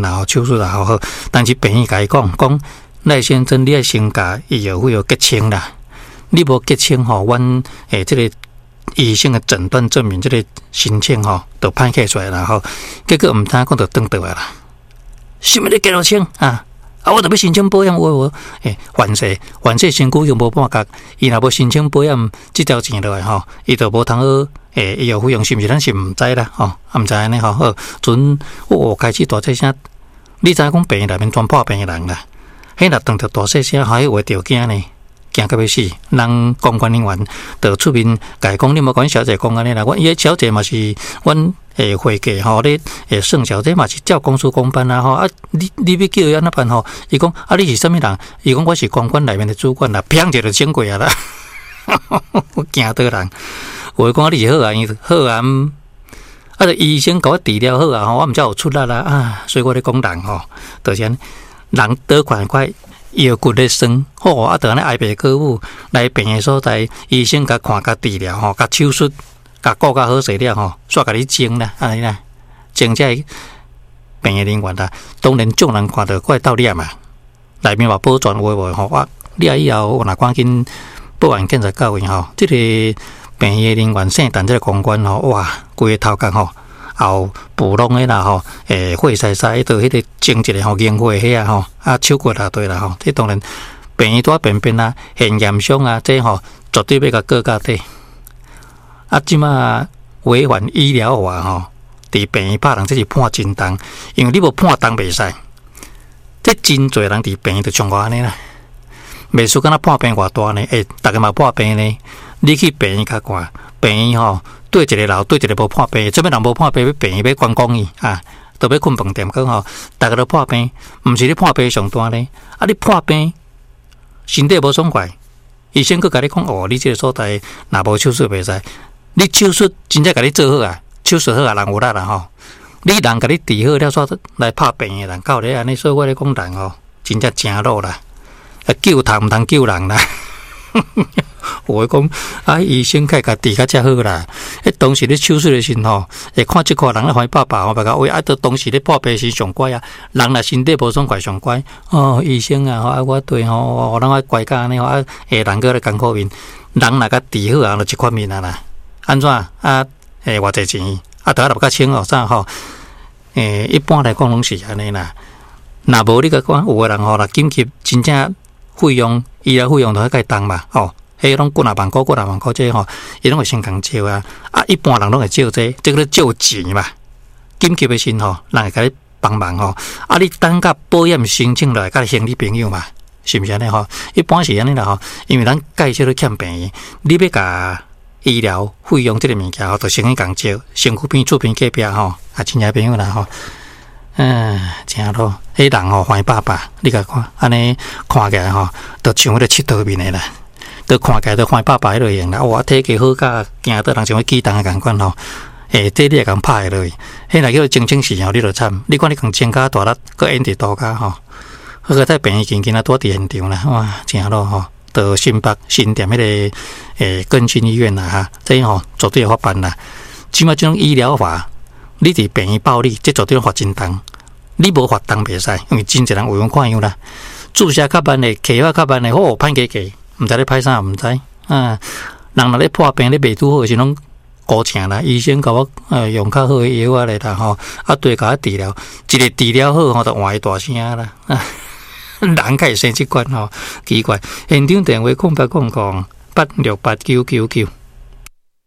啦，手术啦好，但是病医甲伊讲赖先生，你爱先甲医药费结清啦，你无结清吼，阮这个医生的诊断证明，这个申请吼就判开出来啦吼，结果毋知讲就登倒来啦，什么你结落清啊？我特要申请保险，我反正身躯又无半角，伊若无申请保险，这条钱落来吼，伊就无通好医药费用是毋是？咱是毋知啦吼，毋知安尼吼。好，阵我开始大细声，你知影讲病院内面全破病的人啦，迄若当着大细声，还话着惊呢，惊到要死。人公关人员就出面甲伊讲，你莫管小姐讲安尼啦，伊个小姐嘛是阮。会计吼，你盛小姐嘛是照公事公办啊吼啊！你要叫伊安怎办吼？伊讲你是啥物人？伊讲我是公关内面的主管啦，砰一就整过啊啦！我惊到人，我讲你是好啊，好啊！啊，医生甲我治疗好啊，我毋才有出力啦啊！所以我咧讲人吼，就是人得快腰骨咧酸，吼啊，就安尼挨白歌舞来病的所在，医生甲看甲治疗吼，甲手术。甲顾较好势了吼，煞甲你整啦，安尼啦，整这病的人员啦，当然众人看到怪道理嘛，内面话保全话话吼，你以后若赶紧保安检查到位吼，这个病的人员姓陈这个公关吼，哇，规个头壳吼，后补弄的啦吼，血晒晒，到迄个整一个吼烟火迄啊吼，啊手骨啦对啦吼，这当然病院多便便啊，现验伤啊，这吼绝对要甲告到底。即马违反医疗法吼，伫病院拍人，这是判真重，因为你无判重袂使。这真侪人伫病院就像我安尼啦，袂输敢若判病偌大呢？大家嘛判病呢，你去病院甲看，病院吼对一个老对一个无判病，这边人无判病，要病院要关公伊啊，都要困饭店讲吼，大家都判病，毋是你判病上大呢？啊，你判病身体无爽快，医生佫甲你讲你这个所在若无手术袂使。你手术真正甲你做好啊，手术好啊，人有力啦吼。你人甲你治好了，煞来拍病的人，到底安尼，所以我咧讲人吼，真正正路啦，救通毋通救人啦。我讲医生甲治较遮好啦。当时咧手术的时吼，会看即个人咧怀爸爸，别个话到当时咧破病时上乖啊，人若身体无爽快上乖。医生啊，我对吼，人我乖甲安尼吼，人个咧艰苦面，人若甲治好啊，就一款面啊啦。安怎啊？偌济钱啊？得若较清哦，啥吼？一般来讲拢是安尼啦。若无你甲讲，有个人吼，若紧急真正费用，医疗费用都较重嘛，吼。迄拢几若万块，这吼，伊拢会先共借啊。一般人拢会借这个借钱嘛。紧急的时吼，人会甲你帮忙吼。你等甲保险申请来，甲兄弟朋友嘛，是毋是安尼吼？一般是安尼啦吼，因为咱介绍咧欠病，你要甲。医疗费用这个物件吼，就先去共借，身躯边厝边隔壁吼，亲戚朋友啦吼，真咯，迄人吼怀爸爸，你甲看，安尼看起来吼，就像迄个佚佗面的啦，都看起来都怀爸爸迄类型啦，哇，体格好甲行到人像迄举重的共款吼，这你会共拍落去，迄若叫整时吼，你就惨，你看你共肩胛大力，搁演伫刀骹吼，迄个在病院紧紧啊躲伫现场啦，哇，真咯吼。到新北新店迄个更新医院啦哈，这样吼绝对法办啦。即马这种医疗法，你伫病院暴力，这绝对罚真重。你无罚重袂使，因为真侪人违反看样啦。注射较慢的，开发较慢的，判价，毋知咧歹啥，毋知啊。人若咧破病咧袂拄好，是拢高请啦。医生甲我用较好的药啊来啦吼，对甲我治疗，一个治疗好吼，就换伊大声啦。人开生即款吼，奇怪。现场电话0800868999。